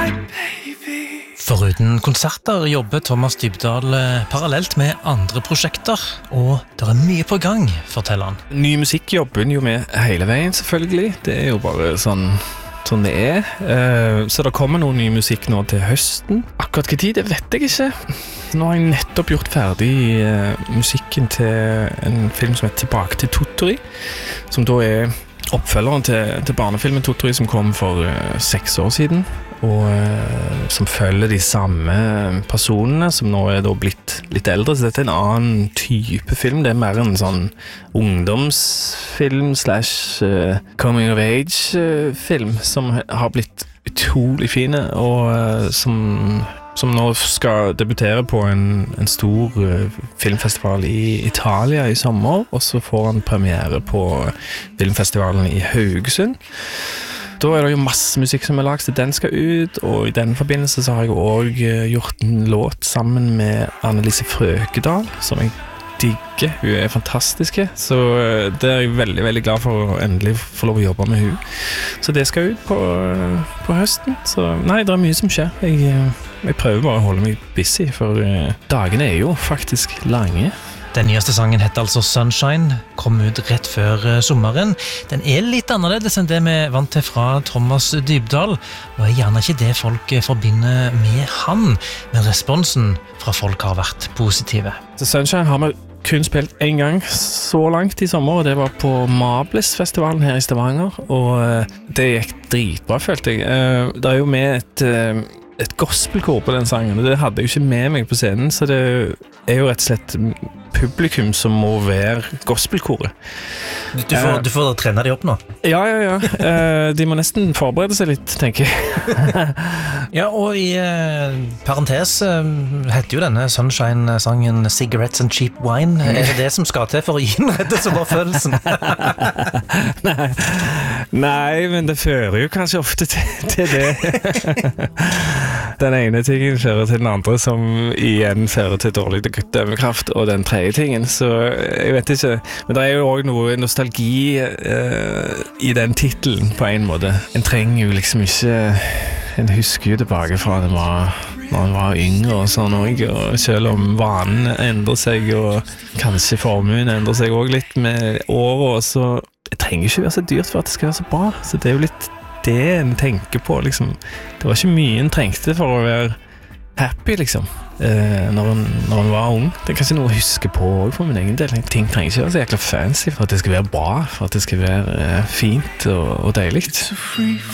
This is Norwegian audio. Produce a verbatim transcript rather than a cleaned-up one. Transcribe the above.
Foruten konserter jobber Thomas Dybdahl parallelt med andre prosjekter, og det er mye på gang, forteller han. Ny musikk jobber jo med hele veien, selvfølgelig. Det er jo bare sånn, sånn det er. Så det kommer noe ny musikk nå til høsten. Akkurat hva tid, det vet jeg ikke. Nå har jeg nettopp gjort ferdig musikken til en film som heter Tilbake til Tottori, som da er oppfølgeren til, til barnefilmen Tottori, som kom for uh, seks år siden, og uh, som følger de samme personene, som nå er da blitt litt eldre. Så dette er en annen type film. Det er mer en sånn ungdomsfilm slash uh, coming of age uh, film, som har blitt utrolig fine, og uh, som som nå skal debutere på en, en stor uh, filmfestival i Italia i sommer, og så får han premiere på filmfestivalen i Haugesund. Da er det jo masse musikk som er lagt, så den skal ut, og i den forbindelse så har jeg også uh, gjort en låt sammen med Annelise Frøkedal, som jeg digger. Hun er fantastiske, så uh, det er jeg veldig, veldig glad for å endelig få lov å jobbe med hun. Så det skal ut på, uh, på høsten, så nei, det er mye som skjer. Jeg... Uh, Jeg prøver bare å holde meg busy, for uh, dagene er jo faktisk lange. Den nyeste sangen heter altså Sunshine, kom ut rett før uh, sommeren. Den er litt annerledes enn det vi er vant til fra Thomas Dybdahl, og er gjerne ikke det folk uh, forbinder med han, men responsen fra folk har vært positive. Så Sunshine har vi kun spilt en gang så langt i sommer, og det var på Mablis-festivalen her i Stavanger, og uh, det gikk dritbra, følte jeg. Uh, det er jo med et... Uh, et gospelkor på den sangen, og det hadde jeg jo ikke med meg på scenen, så det er jo rett og slett publikum som må være gospelkoret. Du får, uh, du får trene de opp nå? Ja, ja, ja. Uh, de må nesten forberede seg litt, tenker jeg. Ja, og i uh, parentes uh, heter jo denne Sunshine-sangen Cigarettes and Cheap Wine. Er det det som skal til for å gi den rette sommerfølelsen? Nei. Nei, men det fører jo kanskje ofte til, til det. Den ene tingen fører til den andre, som igjen fører til dårlig dømmekraft, og den tredje tingen, så jeg vet ikke. Men det er jo også noe nostalgi uh, i den titlen på en måte. En trenger jo liksom ikke... En husker jo tilbake fra det var, når en var yngre og sånn også, og selv om vanen endrer seg, og kanskje formuen endrer seg også litt med året, så det trenger ikke være så dyrt for at det skal være så bra. Så det er jo litt det en tenker på, liksom. Det var ikke mye en trengte for å være happy, liksom, eh, når, en, når en var ung. Det er kanskje noe å huske på også for min egen del. Ting trenger ikke være så jækla fancy for at det skal være bra, for at det skal være eh, fint og, og deiligt.